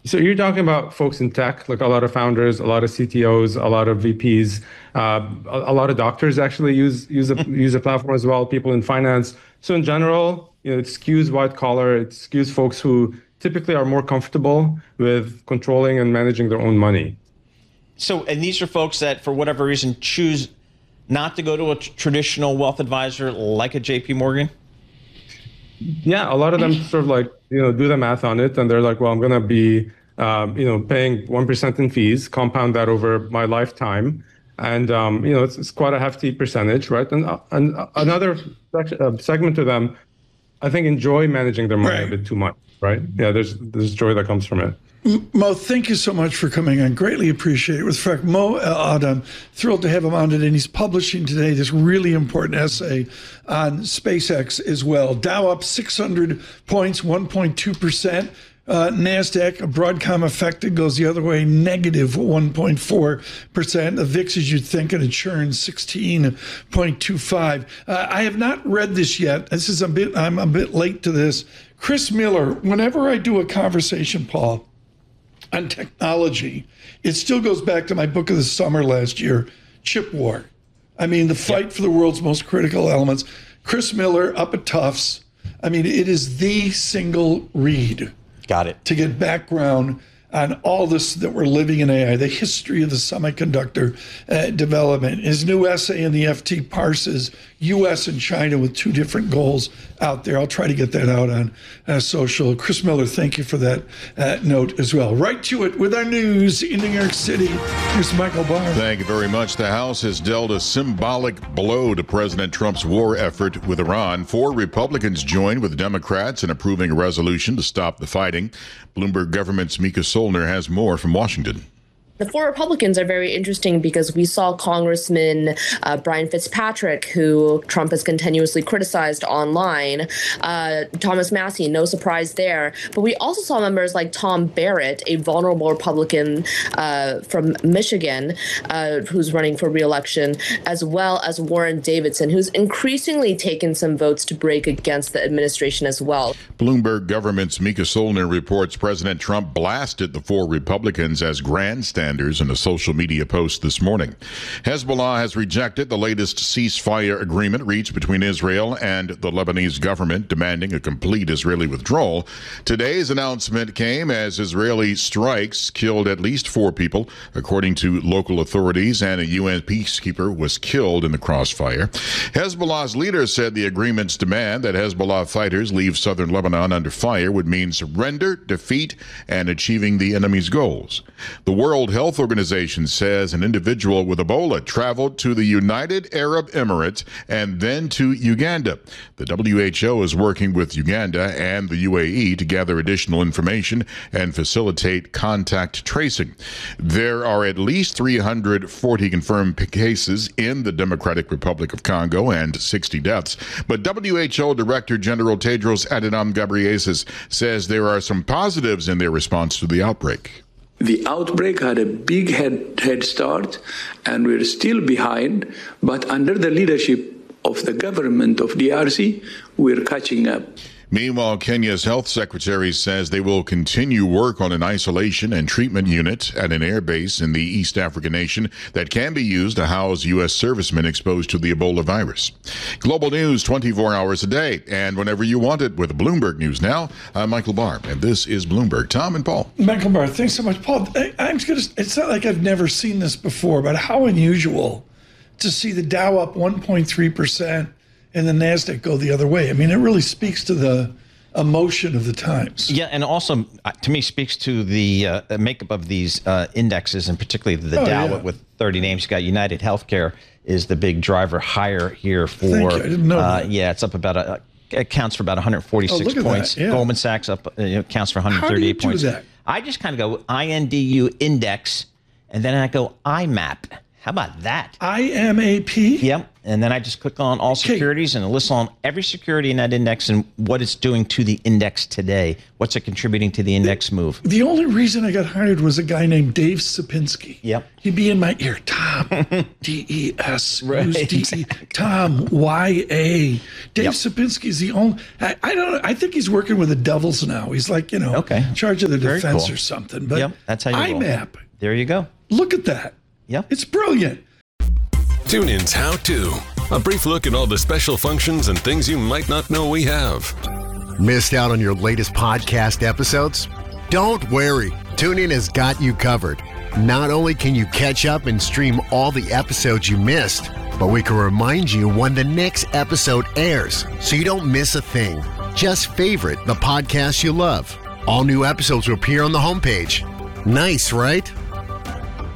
So you're talking about folks in tech, like a lot of founders, a lot of CTOs, a lot of VPs, a lot of doctors actually use a platform as well. People in finance. So in general, it skews white collar. It skews folks who typically are more comfortable with controlling and managing their own money. So, and these are folks that, for whatever reason, choose not to go to a traditional wealth advisor like a JP Morgan? Yeah, a lot of them sort of like, do the math on it. And they're like, well, I'm going to be, paying 1% in fees, compound that over my lifetime. And, it's quite a hefty percentage, right? And another segment of them, I think, enjoy managing their money a bit too much, right? Yeah, there's joy that comes from it. Mo, thank you so much for coming on. Greatly appreciate it. With fact, Mo Adam, thrilled to have him on today. And he's publishing today this really important essay on SpaceX as well. Dow up 600 points, 1.2%. NASDAQ, Broadcom affected, goes the other way, negative 1.4%. The VIX, as you'd think, at a churn, 16.25. I have not read this yet. I'm a bit late to this. Chris Miller, whenever I do a conversation, Paul, on technology, it still goes back to my book of the summer last year, Chip War. I mean, the fight for the world's most critical elements. Chris Miller up at Tufts. I mean, it is the single read. Got it. To get background on all this that we're living in AI, the history of the semiconductor development. His new essay in the FT parses U.S. and China with two different goals out there. I'll try to get that out on social. Chris Miller, thank you for that note as well. Right to it with our news in New York City. Here's Michael Barr. Thank you very much. The House has dealt a symbolic blow to President Trump's war effort with Iran. 4 Republicans joined with Democrats in approving a resolution to stop the fighting. Bloomberg government's Mika Solner has more from Washington. The 4 Republicans are very interesting because we saw Congressman Brian Fitzpatrick, who Trump has continuously criticized online, Thomas Massie, no surprise there. But we also saw members like Tom Barrett, a vulnerable Republican from Michigan, who's running for re-election, as well as Warren Davidson, who's increasingly taken some votes to break against the administration as well. Bloomberg government's Mika Solner reports President Trump blasted the 4 Republicans as grandstanders in a social media post this morning. Hezbollah has rejected the latest ceasefire agreement reached between Israel and the Lebanese government, demanding a complete Israeli withdrawal. Today's announcement came as Israeli strikes killed at least 4 people, according to local authorities, and a UN peacekeeper was killed in the crossfire. Hezbollah's leader said the agreement's demand that Hezbollah fighters leave southern Lebanon under fire would mean surrender, defeat, and achieving the enemy's goals. The World Health Organization says an individual with Ebola traveled to the United Arab Emirates and then to Uganda. The WHO is working with Uganda and the UAE to gather additional information and facilitate contact tracing. There are at least 340 confirmed cases in the Democratic Republic of Congo and 60 deaths. But WHO Director General Tedros Adhanom Ghebreyesus says there are some positives in their response to the outbreak. The outbreak had a big head start, and we're still behind, but under the leadership of the government of DRC, we're catching up. Meanwhile, Kenya's health secretary says they will continue work on an isolation and treatment unit at an air base in the East African nation that can be used to house U.S. servicemen exposed to the Ebola virus. Global news 24 hours a day and whenever you want it with Bloomberg News Now. I'm Michael Barr, and this is Bloomberg. Tom and Paul. Michael Barr, thanks so much. Paul, it's not like I've never seen this before, but how unusual to see the Dow up 1.3%. and the NASDAQ go the other way. I mean, it really speaks to the emotion of the times. Yeah, and also, to me, speaks to the makeup of these indexes, and particularly the Dow with 30 names. You got United Healthcare is the big driver higher here for. Thank you. I didn't know that. Yeah, it's up about it counts for about 146 points. Yeah. Goldman Sachs up counts for 138 points. That? I just kind of go INDU index, and then I go IMAP. How about that? IMAP? Yep. And then I just click on all securities and it lists on every security in that index and what it's doing to the index today. What's it contributing to the index move? The only reason I got hired was a guy named Dave Sapinski. Yep. He'd be in my ear. Tom, D-E-S. Right. Who's D-E? Tom, Y-A. Dave Sapinski is the only... I don't know. I think he's working with the Devils now. He's like, in charge of the defense or something. But that's how you roll. IMAP. There you go. Look at that. Yep. It's brilliant. TuneIn's How To. A brief look at all the special functions and things you might not know we have. Missed out on your latest podcast episodes? Don't worry. TuneIn has got you covered. Not only can you catch up and stream all the episodes you missed, but we can remind you when the next episode airs so you don't miss a thing. Just favorite the podcast you love. All new episodes will appear on the homepage. Nice, right?